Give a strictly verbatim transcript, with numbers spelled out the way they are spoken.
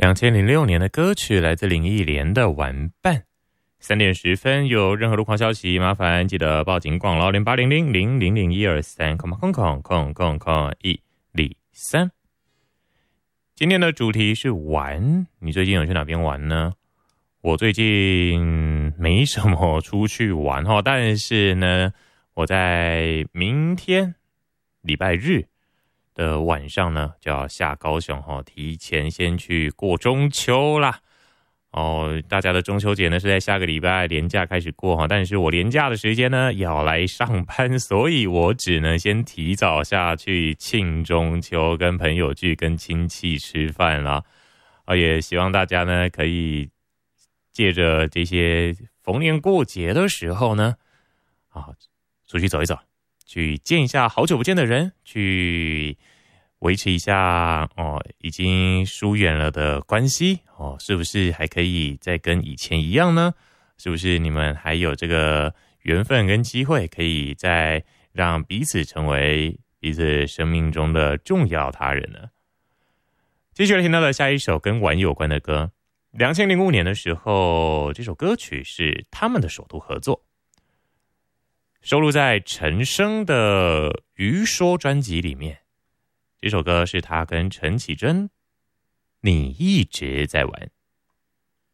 两千零六年的歌曲来自林忆莲的《玩伴》。三点十分，有任何路况消息，麻烦记得报警广喽，零八零零零零零一二三空空空空空空一里三。今天的主题是玩，你最近有去哪边玩呢？我最近没什么出去玩哈，但是呢，我在明天礼拜日的晚上呢，就要下高雄哈，提前先去过中秋啦。哦，大家的中秋节呢是在下个礼拜连假开始过哈，但是我连假的时间呢要来上班，所以我只能先提早下去庆中秋，跟朋友聚，跟亲戚吃饭啦。啊，也希望大家呢可以借着这些逢年过节的时候呢，啊，出去走一走，去见一下好久不见的人，去维持一下哦，已经疏远了的关系哦，是不是还可以再跟以前一样呢？是不是你们还有这个缘分跟机会，可以再让彼此成为彼此生命中的重要他人呢？接下来听到的下一首跟玩有关的歌，两千零五年的时候，这首歌曲是他们的首度合作，收录在陈升的《余说》专辑里面。这首歌是他跟陈绮贞，你一直在玩。